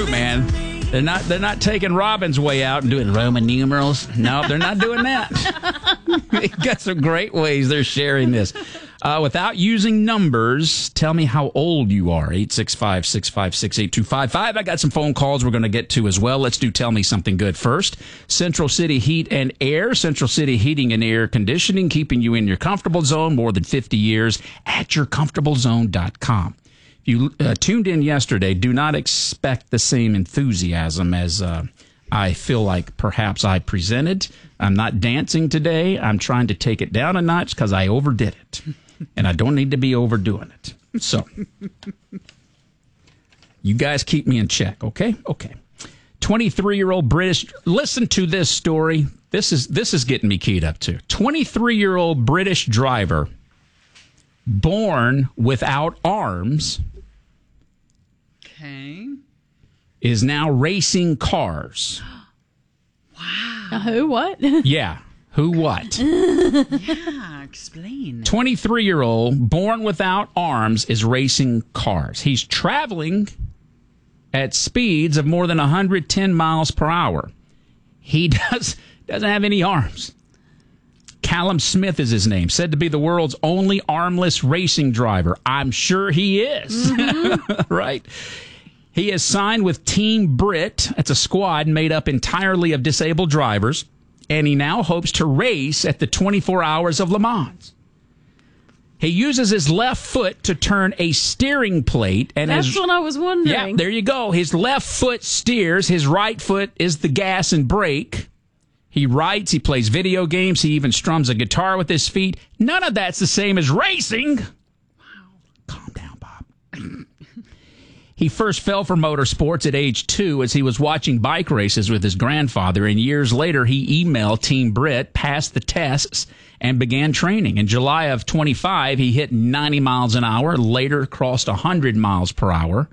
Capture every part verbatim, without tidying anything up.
fruit, man. They're not they're not taking Robin's way out and doing Roman numerals. No, they're not doing that. They got some great ways they're sharing this. Uh, without using numbers, tell me how old you are. eight six five, six five six, eight two five five. I got some phone calls we're going to get to as well. Let's do Tell Me Something Good first. Central City Heat and Air. Central City Heating and Air Conditioning, keeping you in your comfortable zone more than fifty years at your comfortable zone dot com. If you uh, tuned in yesterday, do not expect the same enthusiasm as uh, I feel like perhaps I presented. I'm not dancing today. I'm trying to take it down a notch because I overdid it. And I don't need to be overdoing it. So, you guys keep me in check, okay? Okay. twenty-three-year-old British... Listen to this story. This is this is getting me keyed up, too. twenty-three-year-old British driver, born without arms... Okay. Is now racing cars. Wow. Uh, who, what? Yeah. Who, what? Yeah, explain. twenty-three-year-old, born without arms, is racing cars. He's traveling at speeds of more than one hundred ten miles per hour. He does, doesn't have any arms. Callum Smith is his name, said to be the world's only armless racing driver. I'm sure he is. Mm-hmm. Right? He is signed with Team Brit. It's a squad made up entirely of disabled drivers, and he now hopes to race at the twenty-four Hours of Le Mans. He uses his left foot to turn a steering plate. And That's his, what I was wondering. Yeah, there you go. His left foot steers. His right foot is the gas and brake. He writes. He plays video games. He even strums a guitar with his feet. None of that's the same as racing. Wow. Calm down, Bob. He first fell for motorsports at age two as he was watching bike races with his grandfather, and years later he emailed Team Brit, passed the tests, and began training. In July of twenty-five, he hit ninety miles an hour, later crossed one hundred miles per hour.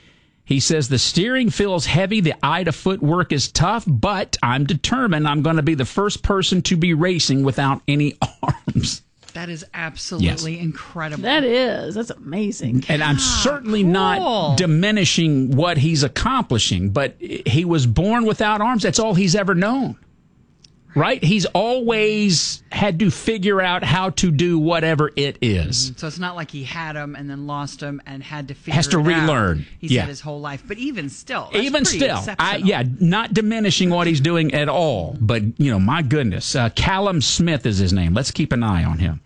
He says, the steering feels heavy, the eye to footwork is tough, but I'm determined I'm going to be the first person to be racing without any arms. That is absolutely yes. incredible. That is. That's amazing. And I'm certainly cool. not diminishing what he's accomplishing, but he was born without arms. That's all he's ever known. Right? He's always had to figure out how to do whatever it is. So it's not like he had them and then lost them and had to figure Has to it relearn. out. He's yeah. had his whole life. But even still, that's even pretty still, I, yeah, not diminishing what he's doing at all. But, you know, my goodness. Uh, Callum Smith is his name. Let's keep an eye on him.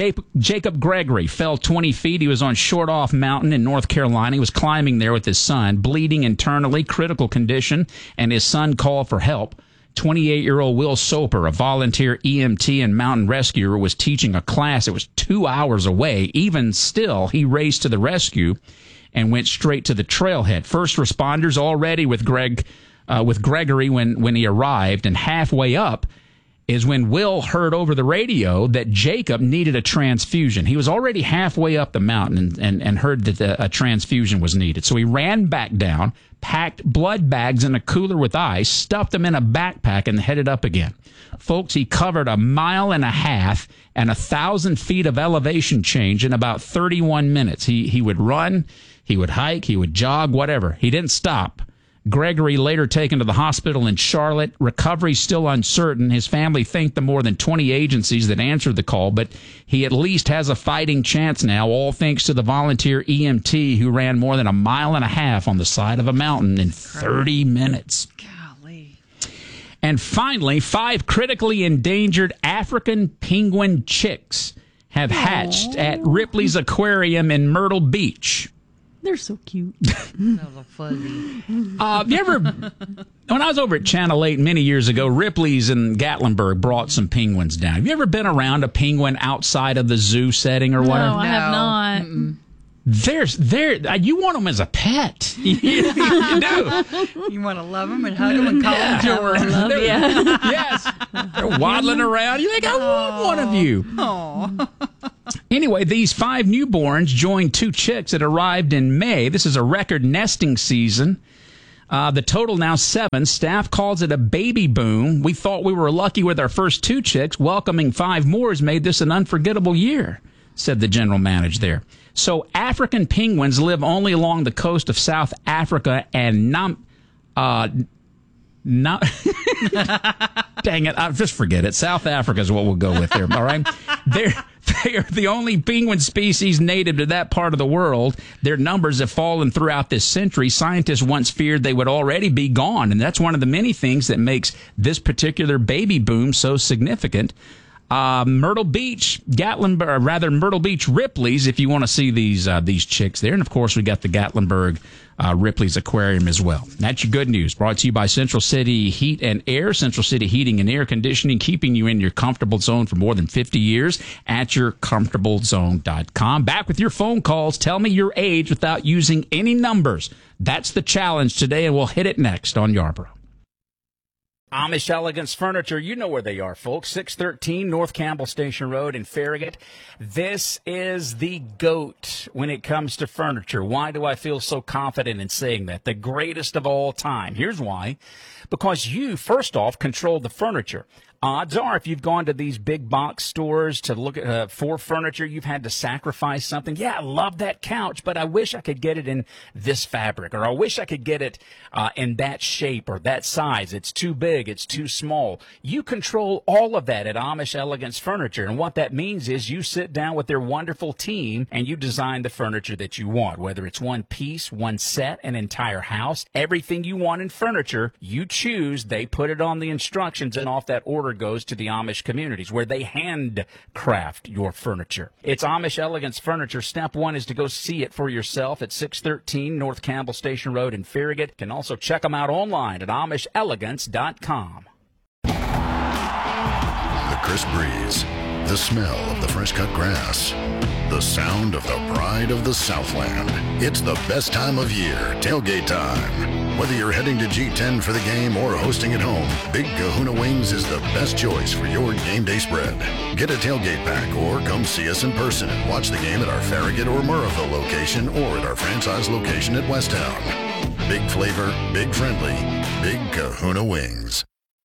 Jacob Gregory fell twenty feet. He was on Short Off Mountain in North Carolina. He was climbing there with his son, bleeding internally, critical condition, and his son called for help. twenty-eight-year-old Will Soper, a volunteer E M T and mountain rescuer, was teaching a class that was two hours away. Even still, he raced to the rescue and went straight to the trailhead. First responders already with Greg, uh, with Gregory when, when he arrived, and halfway up is when Will heard over the radio that Jacob needed a transfusion. He was already halfway up the mountain and, and, and heard that the, a transfusion was needed. So he ran back down, packed blood bags in a cooler with ice, stuffed them in a backpack, and headed up again. Folks, he covered a mile and a half and a thousand feet of elevation change in about thirty-one minutes. He, he would run, he would hike, he would jog, whatever. He didn't stop. Gregory later taken to the hospital in Charlotte. Recovery still uncertain. His family thanked the more than twenty agencies that answered the call, but he at least has a fighting chance now, all thanks to the volunteer E M T who ran more than a mile and a half on the side of a mountain in thirty minutes. Golly. And finally, five critically endangered African penguin chicks have hatched Aww. At Ripley's Aquarium in Myrtle Beach. They're so cute. So fuzzy. Uh, you ever, when I was over at Channel eight many years ago, Ripley's in Gatlinburg brought some penguins down. Have you ever been around a penguin outside of the zoo setting or whatever? No, I have not. Mm-mm. There's there. You want them as a pet. You, you do. You want to love them and hug them and call them George. Love, yeah. Yes. They're waddling around. You think, I want one of you. Aww. Anyway, these five newborns joined two chicks that arrived in May. This is a record nesting season. Uh, the total now seven. Staff calls it a baby boom. We thought we were lucky with our first two chicks. Welcoming five more has made this an unforgettable year, said the general manager there. So African penguins live only along the coast of South Africa and Nam- Uh, not. Dang it! I just forget it. South Africa is what we'll go with there. All right, they're they are the only penguin species native to that part of the world. Their numbers have fallen throughout this century. Scientists once feared they would already be gone, and that's one of the many things that makes this particular baby boom so significant. Uh, Myrtle Beach, Gatlinburg, or rather Myrtle Beach Ripley's, if you want to see these uh, these chicks there. And, of course, we got the Gatlinburg uh, Ripley's Aquarium as well. That's your good news. Brought to you by Central City Heat and Air. Central City Heating and Air Conditioning, keeping you in your comfortable zone for more than fifty years at your comfortable zone dot com. Back with your phone calls. Tell me your age without using any numbers. That's the challenge today, and we'll hit it next on Yarborough. Amish Elegance Furniture, you know where they are, folks. six thirteen North Campbell Station Road in Farragut. This is the GOAT when it comes to furniture. Why do I feel so confident in saying that? The greatest of all time. Here's why. Because you, first off, control the furniture. Odds are, if you've gone to these big box stores to look at uh, for furniture, you've had to sacrifice something. Yeah, I love that couch, but I wish I could get it in this fabric, or I wish I could get it uh, in that shape or that size. It's too big. It's too small. You control all of that at Amish Elegance Furniture, and what that means is you sit down with their wonderful team and you design the furniture that you want, whether it's one piece, one set, an entire house, everything you want in furniture, you choose. They put it on the instructions, and off that order goes to the Amish communities where they handcraft your furniture. It's Amish Elegance Furniture. Step one is to go see it for yourself at six thirteen North Campbell Station Road in Farragut. You can also check them out online at amish elegance dot com. The crisp breeze, the smell of the fresh cut grass, the sound of the pride of the Southland. It's the best time of year, tailgate time. Whether you're heading to G ten for the game or hosting at home, Big Kahuna Wings is the best choice for your game day spread. Get a tailgate pack or come see us in person and watch the game at our Farragut or Murrayville location or at our franchise location at Westtown. Big flavor, big friendly, Big Kahuna Wings.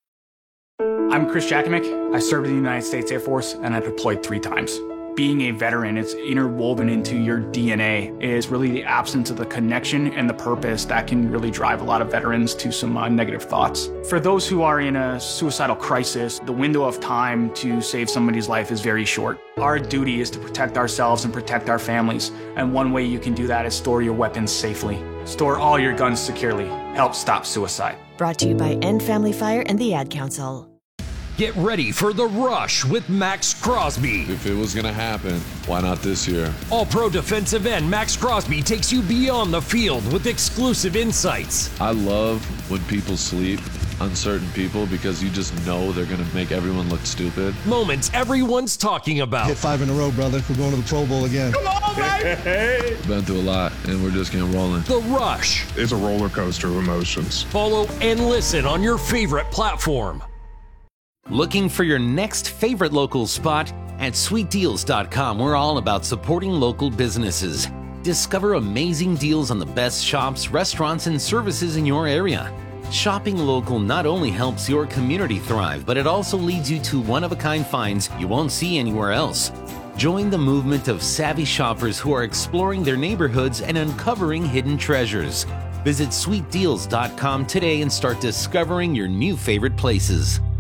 I'm Chris Jakovic. I served in the United States Air Force and I deployed three times. Being a veteran, it's interwoven into your D N A, is really the absence of the connection and the purpose that can really drive a lot of veterans to some uh, negative thoughts. For those who are in a suicidal crisis, the window of time to save somebody's life is very short. Our duty is to protect ourselves and protect our families, and one way you can do that is store your weapons safely. Store all your guns securely. Help stop suicide. Brought to you by End Family Fire and the Ad Council. Get ready for The Rush with Max Crosby. If it was going to happen, why not this year? All-pro defensive end Max Crosby takes you beyond the field with exclusive insights. I love when people sleep on certain people because you just know they're going to make everyone look stupid. Moments everyone's talking about. Hit five in a row, brother. We're going to the Pro Bowl again. Come on, baby! Been through a lot, and we're just getting rolling. The Rush. It's a roller coaster of emotions. Follow and listen on your favorite platform. Looking for your next favorite local spot? At sweet deals dot com, we're all about supporting local businesses. Discover amazing deals on the best shops, restaurants, and services in your area. Shopping local not only helps your community thrive, but it also leads you to one-of-a-kind finds you won't see anywhere else. Join the movement of savvy shoppers who are exploring their neighborhoods and uncovering hidden treasures. Visit sweet deals dot com today and start discovering your new favorite places.